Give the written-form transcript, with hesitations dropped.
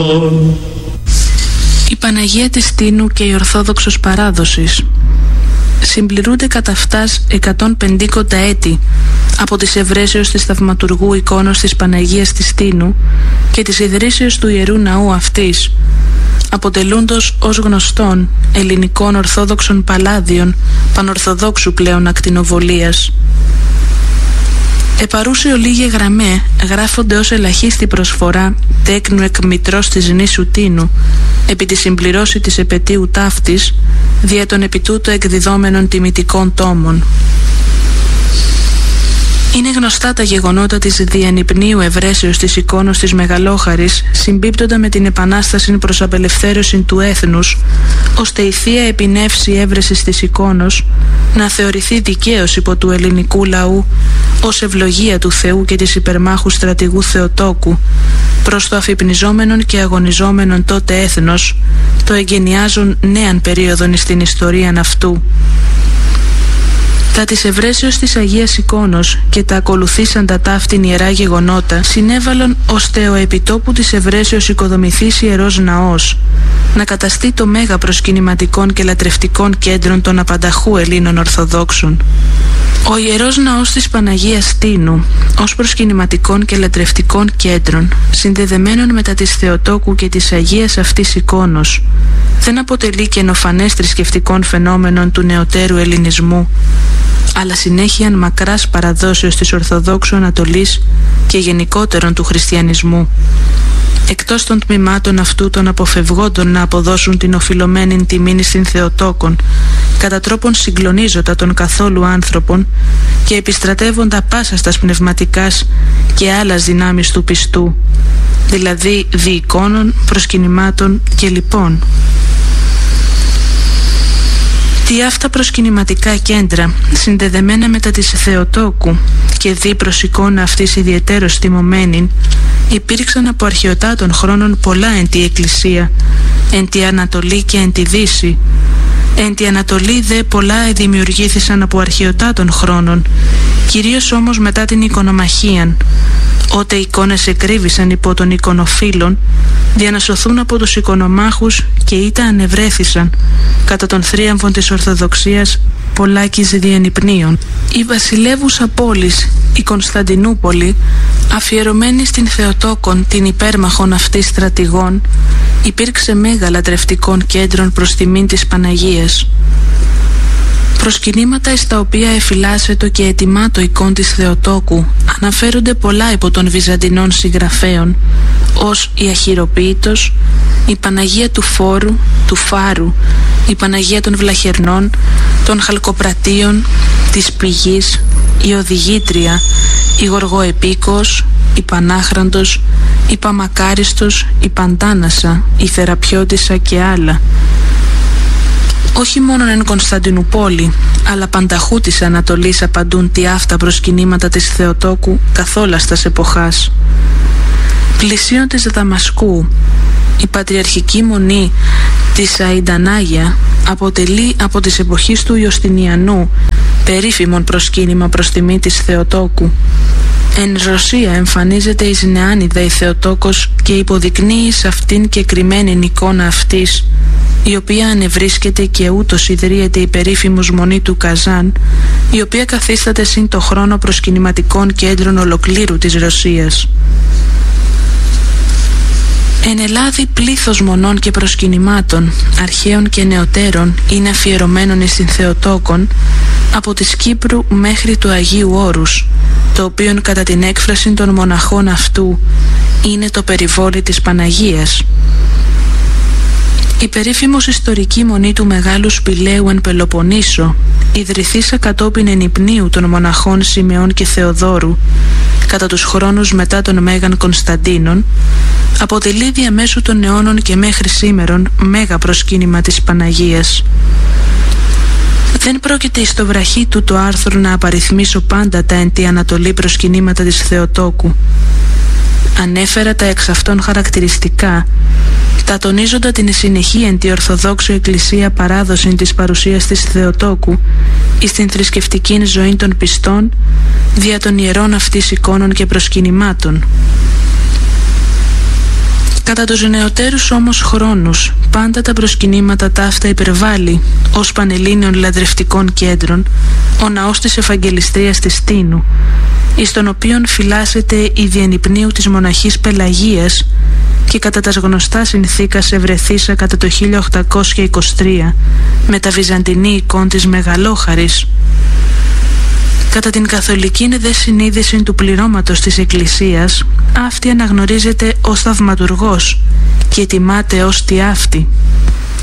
Η Παναγία της Στήνου και η Ορθόδοξος Παράδοσης. Συμπληρούνται κατά αυτάς 150 έτη από τις ευρέσεως της θαυματουργού εικόνος της Παναγίας της Στήνου και της ιδρύσεως του Ιερού Ναού αυτής, αποτελούντος ως γνωστόν ελληνικών Ορθόδοξων Παλάδιων πανορθοδόξου πλέον ακτινοβολίας. Επαρούσε ολίγε γραμμέ γράφονται ως ελαχίστη προσφορά τέκνου εκ μητρός της νήσου Τίνου επί τη συμπληρώση της επετείου ταύτης δια των επί τούτο εκδιδόμενων τιμητικών τόμων. Είναι γνωστά τα γεγονότα της διανυπνίου ευρέσεως της εικόνος της Μεγαλόχαρης συμπίπτοντα με την επανάσταση προς απελευθέρωση του έθνους, ώστε η θεία επινεύση έβρεσης της εικόνος να θεωρηθεί δικαίως υπό του ελληνικού λαού ως ευλογία του Θεού και της υπερμάχου στρατηγού Θεοτόκου προς το αφυπνιζόμενον και αγωνιζόμενον τότε έθνος, το εγκαινιάζουν νέαν περίοδον στην ιστορίαν αυτού. Τα της ευρέσεως της Αγίας Εικόνος και τα ακολουθήσαντα ταύτην ιερά γεγονότα συνέβαλαν ώστε ο επιτόπου της ευρέσεως οικοδομηθής ιερός ναός να καταστεί το μέγα προσκυνηματικών και λατρευτικών κέντρων των απανταχού Ελλήνων Ορθοδόξων. Ο Ιερός Ναός της Παναγίας Στήνου ως προσκυνηματικών και λατρευτικών κέντρων συνδεδεμένων μετά της Θεοτόκου και της Αγίας αυτής εικόνος δεν αποτελεί καινοφανές θρησκευτικών φαινόμενων του νεωτέρου ελληνισμού, αλλά συνέχειαν μακράς παραδόσεως της Ορθοδόξου Ανατολής και γενικότερον του χριστιανισμού. Εκτός των τμήματων αυτού των αποφευγόντων να αποδώσουν την οφειλωμένη τιμήν στην Θεοτόκον, κατά τρόπον συγκλονίζοντα των καθόλου άνθρωπων και επιστρατεύοντα πάσα στας πνευματικάς και άλλας δυνάμεις του πιστού, δηλαδή δι' εικόνων, προσκυνημάτων και λοιπών. Τι αυτά προσκυνηματικά κέντρα, συνδεδεμένα μετά της Θεοτόκου και δι' προς εικόνα αυτής ιδιαιτέρως τιμωμένην, υπήρξαν από αρχαιοτά των χρόνων πολλά εν τη Εκκλησία, εν τη Ανατολή και εν τη Δύση. Εν τη Ανατολή δε πολλά δημιουργήθησαν από αρχαιοτά των χρόνων, κυρίως όμως μετά την εικονομαχίαν, ότε οι εικόνες εκρύβησαν υπό των εικονοφύλων, δια να σωθούν από τους εικονομάχους και ήτα ανευρέθησαν κατά των θρίαμβων της Ορθοδοξίας πολλάκις διενυπνίων. Η βασιλεύουσα πόλης, η Κωνσταντινούπολη, αφιερωμένη στην Θεοτόκον την υπέρμαχον αυτής στρατηγών, υπήρξε μέγα λατρευτικών κέντρων προς τιμήν της Παναγίας. Προσκυνήματα στα οποία εφυλάσσετο και ετοιμάτο εικόν της Θεοτόκου αναφέρονται πολλά υπό των Βυζαντινών συγγραφέων, ως η Αχυροποίητος, η Παναγία του Φόρου, του Φάρου, η Παναγία των Βλαχερνών, των Χαλκοπρατίων, της Πηγής, η Οδηγήτρια, η Γοργοεπίκος, η Πανάχραντος, η Παμακάριστος, η Παντάνασα, η Θεραπιώτισσα και άλλα. Όχι μόνο εν Κωνσταντινουπόλη, αλλά πανταχού της Ανατολής απαντούν τι αυτά προσκυνήματα της Θεοτόκου καθόλας τας εποχάς. Πλησίον της Δαμασκού, η πατριαρχική μονή της Αϊντανάγια αποτελεί από τις εποχής του Ιωστινιανού περίφημον προσκύνημα προς τιμή της Θεοτόκου. Εν Ρωσία εμφανίζεται η Νεάνιδα η Θεοτόκος και υποδεικνύει σε αυτήν και κρυμμένην εικόνα αυτής, η οποία ανεβρίσκεται και ούτως ιδρύεται η περίφημος μονή του Καζάν, η οποία καθίσταται συν το χρόνο προσκυνηματικών κέντρων ολοκλήρου της Ρωσίας. Εν Ελλάδη πλήθος μονών και προσκυνημάτων, αρχαίων και νεωτέρων, είναι αφιερωμένων στην Θεοτόκον, από της Κύπρου μέχρι του Αγίου Όρους, το οποίον κατά την έκφραση των μοναχών αυτού είναι το περιβόλι της Παναγίας. Η περίφημος ιστορική μονή του Μεγάλου Σπηλαίου εν Πελοποννήσο, ιδρυθήσα κατόπιν ενυπνίου των μοναχών Σιμεών και Θεοδόρου, κατά τους χρόνους μετά των Μέγαν Κωνσταντίνων, αποτελεί διαμέσου των αιώνων και μέχρι σήμερον μέγα προσκύνημα της Παναγίας. Δεν πρόκειται στο βραχή του το άρθρο να απαριθμίσω πάντα τα εν τη Ανατολή προσκυνήματα της Θεοτόκου. Ανέφερα τα εξ αυτών χαρακτηριστικά, τα τονίζοντα την συνεχή εν τη Ορθοδόξου Εκκλησία παράδοση της παρουσίας της Θεοτόκου εις την θρησκευτική ζωή των πιστών δια των ιερών αυτής εικόνων και προσκυνημάτων. Κατά τους νεωτέρους όμως χρόνους, πάντα τα προσκυνήματα ταύτα υπερβάλλει ως Πανελλήνιων λατρευτικών κέντρων ο ναός της Ευαγγελιστρίας της Τίνου, εις τον οποίον φυλάσσεται η διενυπνίου της μοναχής Πελαγίας και κατά τας γνωστά συνθήκας ευρεθήσα κατά το 1823 με τα βυζαντινή εικόν της Μεγαλόχαρης. Κατά την καθολική δε συνείδηση του πληρώματος της Εκκλησίας, αυτή αναγνωρίζεται ως θαυματουργός και τιμάται ως τιάφτη.